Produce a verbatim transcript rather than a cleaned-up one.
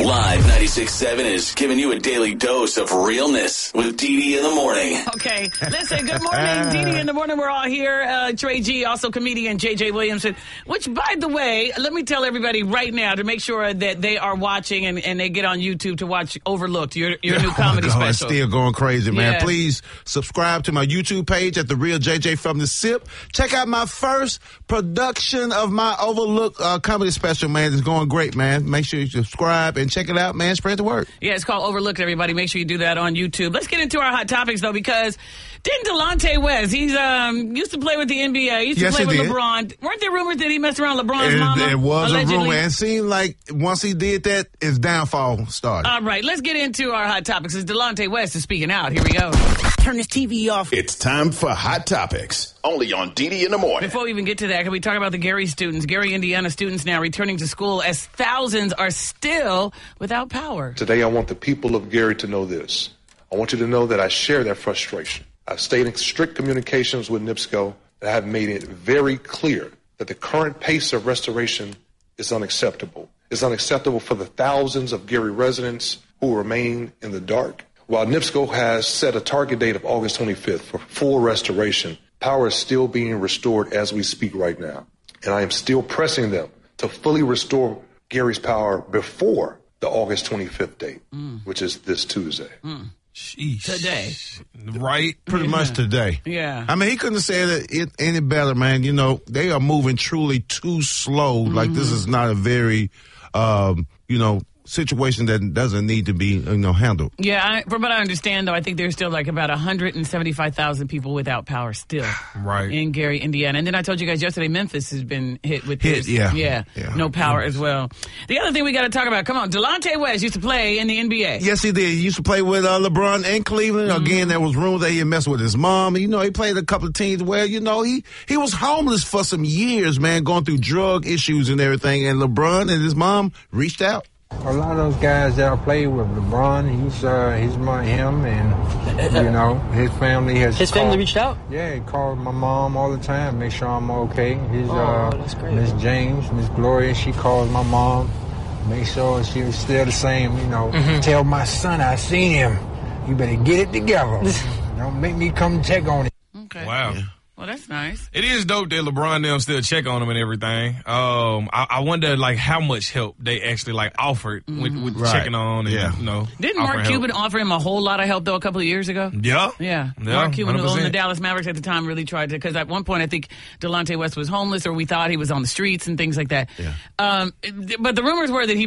Live ninety-six point seven is giving you a daily dose of realness with Dee Dee in the morning. Okay, listen, good morning, Dee Dee in the morning. We're all here. Uh, Trey G, also comedian J J Williamson, which, by the way, let me tell everybody right now to make sure that they are watching and, and they get on YouTube to watch Overlooked, your, your new comedy oh, special. It's still going crazy, man. Yeah. Please subscribe to my YouTube page at The Real J J from the Sip. Check out my first production of my Overlooked uh, comedy special, man. It's going great, man. Make sure you subscribe and check it out, man. Spread the word. Yeah, it's called Overlooked, everybody. Make sure you do that on YouTube. Let's get into our hot topics, though, because didn't Delonte West, he's um used to play with the N B A, he used to yes, play with did. LeBron. Weren't there rumors that he messed around LeBron's It, mama? it was allegedly? a rumor. And it seemed like once he did that, his downfall started. All right, let's get into our hot topics. As Delonte West is speaking out. Here we go. Turn this T V off. It's time for Hot Topics, only on Dee Dee in the morning. Before we even get to that, can we talk about the Gary students? Gary, Indiana students now returning to school as thousands are still without power. Today, I want the people of Gary to know this. I want you to know that I share their frustration. I've stayed in strict communications with NIPSCO, and I have made it very clear that the current pace of restoration is unacceptable. It's unacceptable for the thousands of Gary residents who remain in the dark. While NIPSCO has set a target date of August twenty-fifth for full restoration, power is still being restored as we speak right now. And I am still pressing them to fully restore Gary's power before the August twenty-fifth date, mm. which is this Tuesday. Mm. Sheesh. Today. Right? Pretty yeah. much today. Yeah. I mean, he couldn't have said it any better, man. You know, they are moving truly too slow. Mm-hmm. Like, this is not a very, um, you know, situation that doesn't need to be, you know, handled. Yeah, I, from what I understand, though, I think there's still like about one hundred seventy-five thousand people without power still. Right. In Gary, Indiana. And then I told you guys yesterday, Memphis has been hit with hit, this. Yeah. yeah. Yeah. No power as well. The other thing we got to talk about, come on, Delonte West used to play in the N B A. Yes, he did. He used to play with uh, LeBron in Cleveland. Mm-hmm. Again, there was rumors that he had messed with his mom. You know, he played a couple of teams where, you know, he, he was homeless for some years, man, going through drug issues and everything. And LeBron and his mom reached out. A lot of those guys that I played with, LeBron, he's uh, he's my him, and you know his family has. His called, family reached out. Yeah, he called my mom all the time, make sure I'm okay. His oh, uh, that's great. Miss James, Miss Gloria, she calls my mom, make sure she was still the same. You know, mm-hmm. Tell my son I seen him. You better get it together. Don't make me come check on it. Okay. Wow. Yeah. Well, that's nice. It is dope that LeBron and them still check on him and everything. Um, I, I wonder, like, how much help they actually, like, offered mm-hmm. with, with right. checking on and, yeah. you know. Didn't Mark Cuban help. offer him a whole lot of help, though, a couple of years ago? Yeah. Yeah. yeah Mark Cuban, who one hundred percent. owned the Dallas Mavericks at the time, really tried to, because at one point I think Delonte West was homeless or we thought he was on the streets and things like that. Yeah. Um, but the rumors were that he